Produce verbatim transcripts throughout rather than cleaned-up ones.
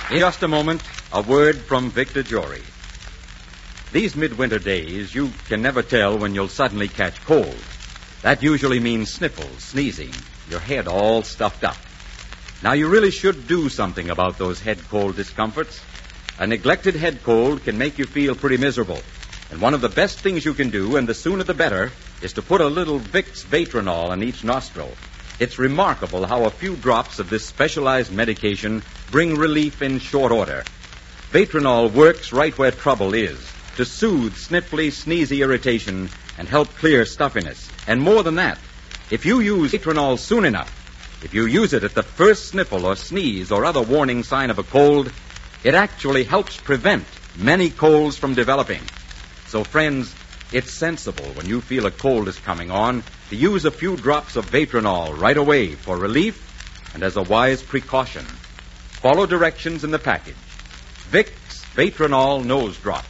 In just a moment, a word from Victor Jory. These midwinter days, you can never tell when you'll suddenly catch cold. That usually means sniffles, sneezing, your head all stuffed up. Now, you really should do something about those head cold discomforts. A neglected head cold can make you feel pretty miserable. And one of the best things you can do, and the sooner the better, is to put a little Vicks Vatronol in each nostril. It's remarkable how a few drops of this specialized medication bring relief in short order. Vatronol works right where trouble is, to soothe sniffly, sneezy irritation and help clear stuffiness. And more than that, if you use Vatronol soon enough, if you use it at the first sniffle or sneeze or other warning sign of a cold, it actually helps prevent many colds from developing. So, friends, it's sensible when you feel a cold is coming on to use a few drops of Vatronol right away for relief and as a wise precaution. Follow directions in the package. Vicks Vatronol Nose Drops.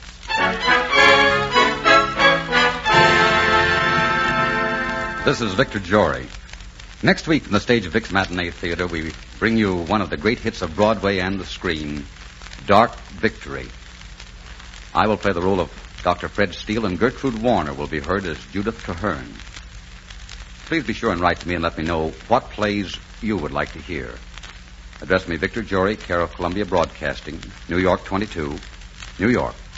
This is Victor Jory. Next week from the stage of Vicks Matinee Theater, we bring you one of the great hits of Broadway and the screen, Dark Victory. I will play the role of Doctor Fred Steele, and Gertrude Warner will be heard as Judith Traherne. Please be sure and write to me and let me know what plays you would like to hear. Address me, Victor Jory, care of Columbia Broadcasting, New York twenty-two, New York.